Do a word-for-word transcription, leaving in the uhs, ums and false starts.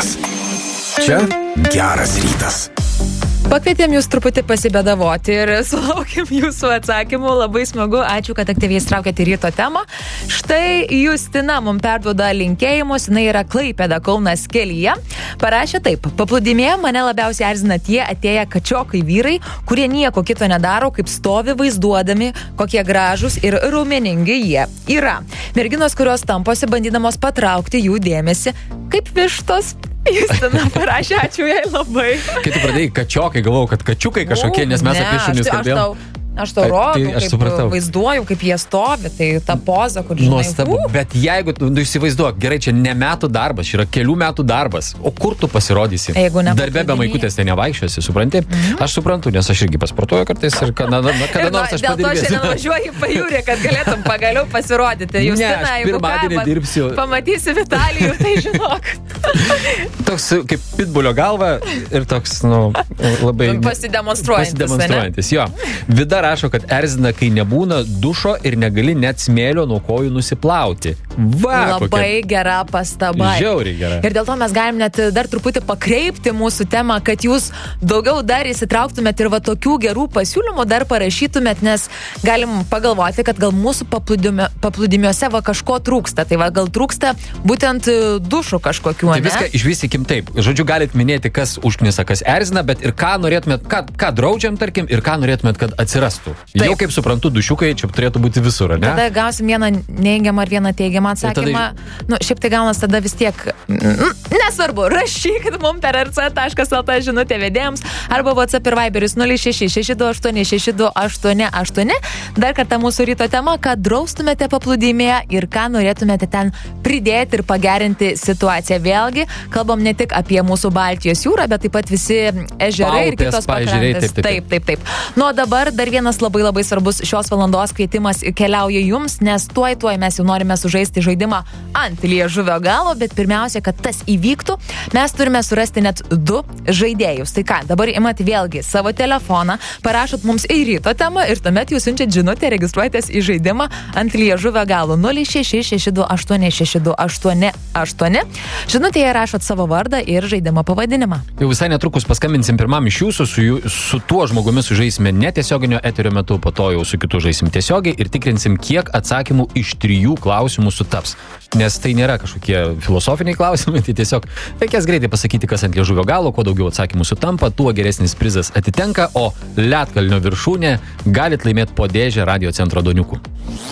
rytas. Čia geras rytas. Pakvietėm jūs truputį pasibėdavoti ir sulaukėm jūsų atsakymų. Labai smagu, ačiū, kad aktyviai įstraukėte ryto temą. Štai Justina mums perduoda linkėjimus, jinai yra Klaipėda Kaunas kelyje. Parašė taip: paplūdimėje mane labiausiai erzina tie atėję kačiokai vyrai, kurie nieko kito nedaro, kaip stovi vaizduodami, kokie gražūs ir raumeningi jie yra. Merginos, kurios tamposi bandydamos patraukti jų dėmesį, kaip vištos. Justina parašė, ačiū jai labai. Kai tu pradėjai kačiokai, galvojau, kad kačiukai kažkokie, nes mes ne, apie šunis kalbėjom. Aš tau rodu, tai, kaip vaizduoju, kaip jie stovi, tai ta poza, kur žinai. Nuostabu, uh. bet jeigu tu nu, įsivaizduok, gerai, čia ne metų darbas, čia yra kelių metų darbas, o kur tu pasirodysi? Darbe be maikutės tai nevaikščiosi, supranti? Mm-hmm. Aš suprantu, nes aš irgi pasportuoju kartais ir kada, kada ir nors aš padirbėsiu. Dėl to šiandien važiuoju į pajūrį, kad galėtum pagaliau pasirodyti. Justina, ne, jeigu ką, dirbsiu. Pamatysi Vitalijų, tai žinok. Toks kaip pitbulio galva ir toks, nu, labai... Pasidemonstruojantis. Pasidemonstruojantis, jo. Vida rašo, kad erzina, kai nebūna dušo ir negali net smėlio nuo kojų nusiplauti. Va, labai kokia... gera pastaba. Žiauriai gera. Ir dėl to mes galim net dar truputį pakreipti mūsų temą, kad jūs daugiau dar įsitrauktumėt ir va tokių gerų pasiūlymų dar parašytumėt, nes galim pagalvoti, kad gal mūsų paplūdimio, paplūdimiuose va kažko trūksta. Tai va gal trūksta būtent dušų kažkokių, tai ne? Viską išvystykim taip. Žodžiu, galit minėti, kas užknisa, kas erzina, bet ir ką norėtumėt, ką, ką draudžiam, tarkim, ir ką norėtumėt, kad atsirastų. Taip. Jau kaip suprantu, dušiukai čia turėtų būti visur, ne? Tada gausim vieną neigiamą ar vieną teigiamą atsakymą. Tada... Nu, šiaip tai gaunas tada vis tiek... Nesvarbu, rašykit mums per er ce taškas el tė žinutė vedėjams arba WhatsApp ir Viberis nulis šeši šeši du aštuoni šeši du aštuoni aštuoni. Dar kartą mūsų ryto tema, ką draustumėte paplūdimėje ir ką norėtumėte ten pridėti ir pagerinti situaciją. Vėlgi, kalbam ne tik apie mūsų Baltijos jūrą, bet taip pat visi ežerai ir kitos pakrantės. Taip, taip, taip. Nu, o dabar dar vienas labai labai svarbus šios valandos kvietimas keliauja jums, nes tuoj tuoj mes jau norime sužaisti žaidimą ant liežuvio galo, bet pirmiausia, kad tas įvyktų, mes turime surasti net du žaidėjus. Tai ką, dabar imat vėlgi savo telefoną, parašot mums į ryto temą ir tuomet jūs siunčiat žinutę, registruojatės į žaidimą ant liežuvio galo nulis šeši šeši du aštuoni šeši du aštuoni aštuoni. Žinutėje rašot savo vardą ir žaidimo pavadinimą. Jau visai netrukus paskambinsim pirmam iš jūsų, su, jų, su tuo žmogumi sužaisime netiesioginio eterio metu, po to jau su kitu žaisim tiesiogiai ir tikrinsim, kiek atsakymų iš trijų klausimų sutaps. Nes tai nėra kažkokie filosofiniai klausimai, tai tiesiog reikės greitai pasakyti, kas ant liežuvio galo, kuo daugiau atsakymų sutampa, tuo geresnis prizas atitenka, o Ledkalnio viršūnė galit laimėti po dėžę Radio Centro duoniukų.